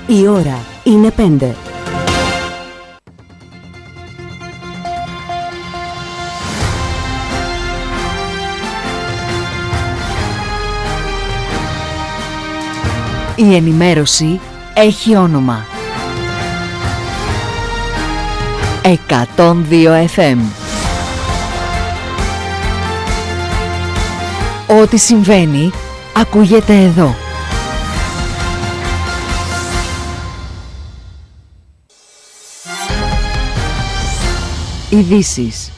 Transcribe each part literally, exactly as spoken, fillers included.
Η ώρα είναι πέντε. Η ενημέρωση έχει όνομα. εκατόν δύο εφ εμ. Ό,τι συμβαίνει, ακούγεται εδώ. Ειδήσεις.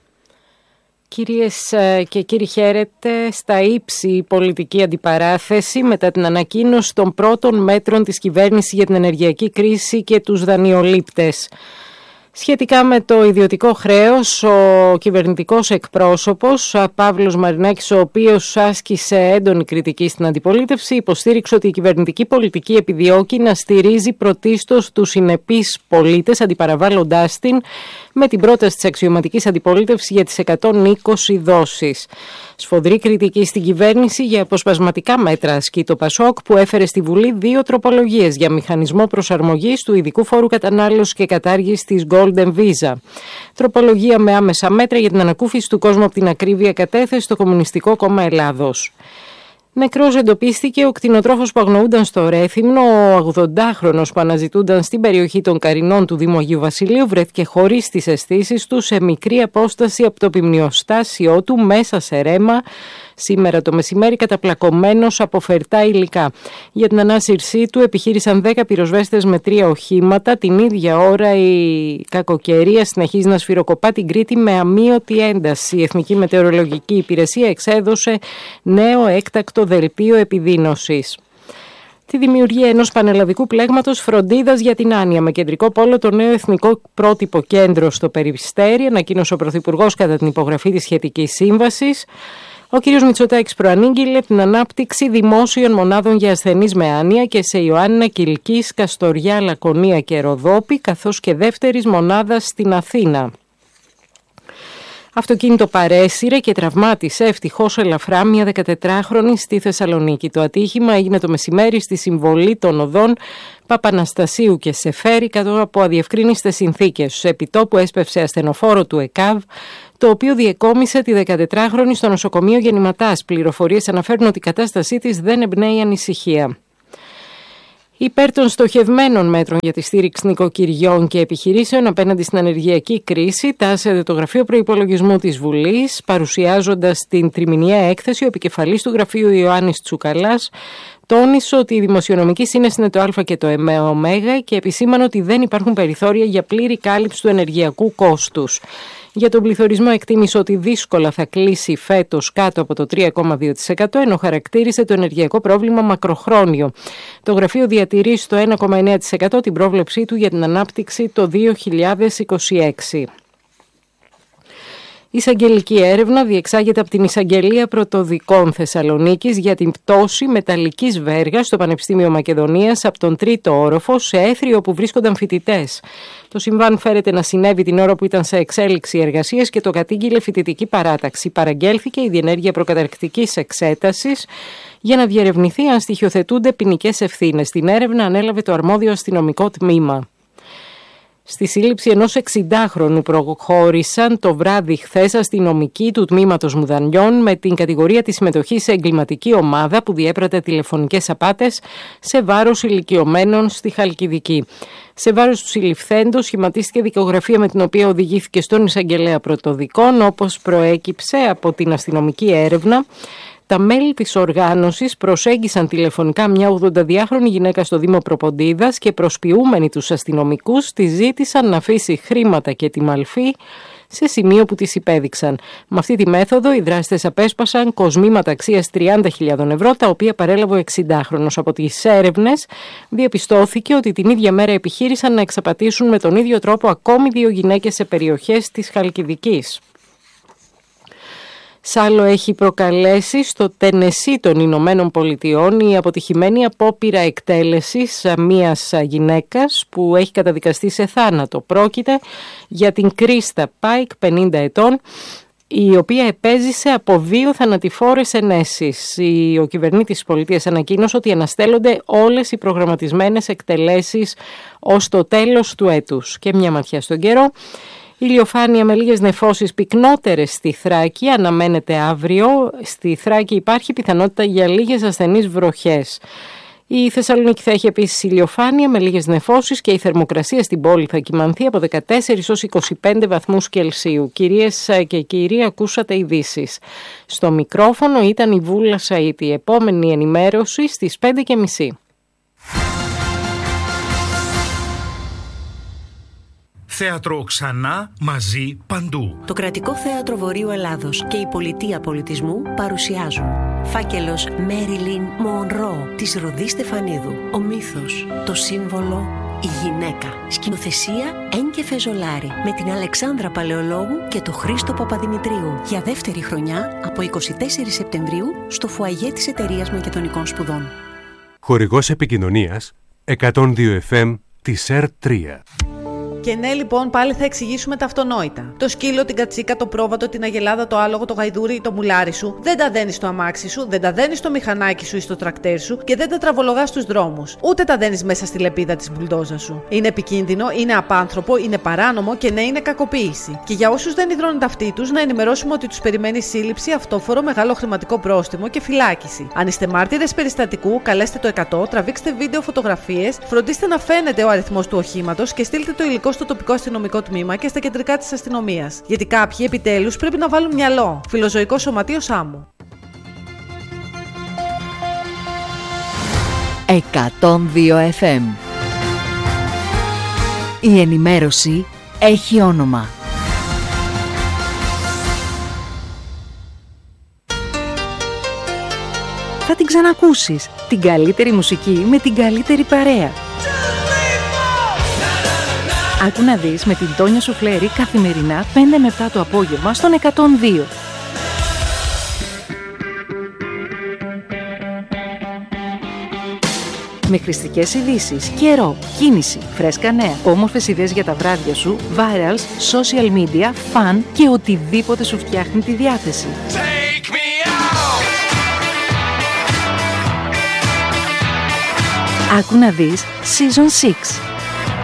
Κυρίες και κύριοι, χαίρετε. Στα ύψη η πολιτική αντιπαράθεση μετά την ανακοίνωση των πρώτων μέτρων της κυβέρνησης για την ενεργειακή κρίση και τους δανειολήπτες. Σχετικά με το ιδιωτικό χρέος, ο κυβερνητικός εκπρόσωπος Παύλος Μαρινάκης, ο οποίος άσκησε έντονη κριτική στην αντιπολίτευση, υποστήριξε ότι η κυβερνητική πολιτική επιδιώκει να στηρίζει πρωτίστως τους συνεπείς πολίτες, αντιπαραβάλλοντάς την με την πρόταση της αξιωματικής αντιπολίτευσης για τις εκατόν είκοσι δόσεις. Σφοδρή κριτική στην κυβέρνηση για αποσπασματικά μέτρα ασκεί το Πασόκ, που έφερε στη Βουλή δύο τροπολογίες για μηχανισμό προσαρμογής του ειδικού φόρου κατανάλωσης και κατάργηση της Golden Visa. Τροπολογία με άμεσα μέτρα για την ανακούφιση του κόσμου από την ακρίβεια κατέθεση στο Κομμουνιστικό Κόμμα Ελλάδος. Νεκρός εντοπίστηκε ο κτηνοτρόφος που αγνοούνταν στο Ρέθυμνο. Ο ογδοντάχρονος που αναζητούνταν στην περιοχή των Καρινών του Δήμου Αγίου Βασιλείου βρέθηκε χωρίς τις αισθήσεις του σε μικρή απόσταση από το πυμνιοστάσιό του μέσα σε ρέμα σήμερα το μεσημέρι, καταπλακωμένος από φερτά υλικά. Για την ανάσυρσή του επιχείρησαν δέκα πυροσβέστες με τρία οχήματα. Την ίδια ώρα η κακοκαιρία συνεχίζει να σφυροκοπά την Κρήτη με αμείωτη ένταση. Η Εθνική Μετεωρολογική Υπηρεσία εξέδωσε νέο έκτακτο δελτίο επιδείνωσης. Τη δημιουργία ενός πανελλαδικού πλέγματος φροντίδας για την άνοια με κεντρικό πόλο το νέο εθνικό πρότυπο κέντρο στο Περιστέρι, ανακοίνωσε ο Πρωθυπουργός κατά την υπογραφή της σχετικής σύμβασης. Ο κ. Μητσοτάκης προανήγγειλε την ανάπτυξη δημόσιων μονάδων για ασθενείς με άνοια και σε Ιωάννινα, Κιλκής, Καστοριά, Λακωνία και Ροδόπη, καθώς και δεύτερης μονάδας στην Αθήνα. Αυτοκίνητο παρέσυρε και τραυμάτισε ευτυχώς ελαφρά μια δεκατετράχρονη στη Θεσσαλονίκη. Το ατύχημα έγινε το μεσημέρι στη συμβολή των οδών Παπαναστασίου και Σεφέρη κάτω από αδιευκρίνιστες συνθήκες. Σε επιτόπου έσπευσε ασθενοφόρο του ΕΚΑΒ, το οποίο διεκόμισε τη δεκατετράχρονη στο νοσοκομείο Γεννηματάς. Πληροφορίες αναφέρουν ότι η κατάστασή της δεν εμπνέει ανησυχία. Υπέρ των στοχευμένων μέτρων για τη στήριξη νοικοκυριών και επιχειρήσεων απέναντι στην ενεργειακή κρίση, τάσσεται το Γραφείο Προϋπολογισμού της Βουλής, παρουσιάζοντας την τριμηνιαία έκθεση. Ο επικεφαλής του γραφείου, Ιωάννης Τσουκαλάς, τόνισε ότι η δημοσιονομική σύνεση είναι το Α και το Ω και επισήμανε ότι δεν υπάρχουν περιθώρια για πλήρη κάλυψη του ενεργειακού κόστους. Για τον πληθωρισμό εκτίμησε ότι δύσκολα θα κλείσει φέτος κάτω από το τρία κόμμα δύο τοις εκατό, ενώ χαρακτήρισε το ενεργειακό πρόβλημα μακροχρόνιο. Το γραφείο διατηρεί στο ένα κόμμα εννέα τοις εκατό την πρόβλεψή του για την ανάπτυξη το δύο χιλιάδες είκοσι έξι. Η εισαγγελική έρευνα διεξάγεται από την Εισαγγελία Πρωτοδικών Θεσσαλονίκης για την πτώση μεταλλικής βέργας στο Πανεπιστήμιο Μακεδονίας από τον τρίτο όροφο σε έθριο όπου βρίσκονταν φοιτητές. Το συμβάν φέρεται να συνέβη την ώρα που ήταν σε εξέλιξη εργασίες και το κατήγγειλε φοιτητική παράταξη. Παραγγέλθηκε η διενέργεια προκαταρκτικής εξέτασης για να διερευνηθεί αν στοιχειοθετούνται ποινικές ευθύνες. Την έρευνα ανέλαβε το αρμόδιο αστυνομικό τμήμα. Στη σύλληψη ενός εξηντάχρονου προχώρησαν το βράδυ χθες αστυνομικοί του τμήματος Μουδανιών με την κατηγορία της συμμετοχής σε εγκληματική ομάδα που διέπρατε τηλεφωνικές απάτες σε βάρος ηλικιωμένων στη Χαλκιδική. Σε βάρος του συλληφθέντος σχηματίστηκε δικογραφία με την οποία οδηγήθηκε στον εισαγγελέα Πρωτοδικών, όπως προέκυψε από την αστυνομική έρευνα. Τα μέλη της οργάνωσης προσέγγισαν τηλεφωνικά μια ογδονταδυάχρονη γυναίκα στο Δήμο Προποντίδας και προσποιούμενοι τους αστυνομικούς τη ζήτησαν να αφήσει χρήματα και τη μαλφή σε σημείο που τις υπέδειξαν. Με αυτή τη μέθοδο οι δράστες απέσπασαν κοσμήματα αξίας τριάντα χιλιάδες ευρώ, τα οποία παρέλαβε ο εξηντάχρονος. Από τις έρευνες διαπιστώθηκε ότι την ίδια μέρα επιχείρησαν να εξαπατήσουν με τον ίδιο τρόπο ακόμη δύο γυναίκες σε περιοχές της Χαλκιδικής. Σάλο έχει προκαλέσει στο Τενεσί των Ηνωμένων Πολιτειών η αποτυχημένη απόπειρα εκτέλεσης μιας γυναίκας που έχει καταδικαστεί σε θάνατο. Πρόκειται για την Κρίστα Πάικ, πενήντα ετών, η οποία επέζησε από δύο θανατηφόρες ενέσεις. Ο κυβερνήτης της πολιτείας ανακοίνωσε ότι αναστέλλονται όλες οι προγραμματισμένες εκτελέσεις ως το τέλος του έτους. Και μια ματιά στον καιρό. Ηλιοφάνεια με λίγες νεφώσεις πυκνότερες στη Θράκη αναμένεται αύριο. Στη Θράκη υπάρχει πιθανότητα για λίγες ασθενείς βροχές. Η Θεσσαλονίκη θα έχει επίσης ηλιοφάνεια με λίγες νεφώσεις και η θερμοκρασία στην πόλη θα κυμανθεί από δεκατέσσερα έως είκοσι πέντε βαθμούς Κελσίου. Κυρίες και κύριοι, ακούσατε ειδήσεις. Στο μικρόφωνο ήταν η Βούλα Σαΐτη. Η επόμενη ενημέρωση στις πέντε και μισή. Θέατρο ξανά, μαζί, παντού. Το Κρατικό Θέατρο Βορείου Ελλάδος και η Πολιτεία Πολιτισμού παρουσιάζουν Φάκελος Μέριλιν Μονρό της Ροδί Στεφανίδου. Ο μύθος, το σύμβολο, η γυναίκα. Σκηνοθεσία Ένκε Φεζολάρη με την Αλεξάνδρα Παλαιολόγου και το Χρήστο Παπαδημητρίου. Για δεύτερη χρονιά από εικοστή τέταρτη Σεπτεμβρίου στο φουαγέ της Εταιρείας Μακεδονικών Σπουδών. Χορηγός επικοινωνίας εκατόν δύο εφ εμ της ΕΡ τρία. Και ναι, λοιπόν, πάλι θα εξηγήσουμε τα αυτονόητα. Το σκύλο, την κατσίκα, το πρόβατο, την αγελάδα, το άλογο, το γαϊδούρι ή το μουλάρι σου δεν τα δένεις στο αμάξι σου, δεν τα δένεις στο μηχανάκι σου ή στο τρακτέρ σου και δεν τα τραβολογάς στους δρόμους. Ούτε τα δένεις μέσα στη λεπίδα της μπουλντόζα σου. Είναι επικίνδυνο, είναι απάνθρωπο, είναι παράνομο και ναι, είναι κακοποίηση. Και για όσους δεν υδρώνουν τα αυτή τους, να ενημερώσουμε ότι τους περιμένει σύλληψη, αυτόφορο, μεγάλο χρηματικό πρόστιμο και φυλάκιση. Αν είστε μάρτυρες περιστατικού, καλέστε το εκατό, τραβήξτε βίντεο φωτογραφίες, φροντίστε να φαίνεται ο αριθμός του οχήματος και στείλτε το υλικό στο τοπικό αστυνομικό τμήμα και στα κεντρικά της αστυνομίας. Γιατί κάποιοι επιτέλους πρέπει να βάλουν μυαλό. Φιλοζωικό Σωματείο Σάμου. εκατόν δύο εφ εμ. Η ενημέρωση έχει όνομα. Θα την ξανακούσεις. Την καλύτερη μουσική με την καλύτερη παρέα. Άκου να δεις με την Τόνια Σουφλέρη καθημερινά πέντε με επτά το απόγευμα στον εκατόν δύο. Με χρηστικές ειδήσεις, καιρό, κίνηση, φρέσκα νέα, όμορφες ιδέες για τα βράδια σου, virals, social media, fun και οτιδήποτε σου φτιάχνει τη διάθεση. Άκου να δεις Season έξι.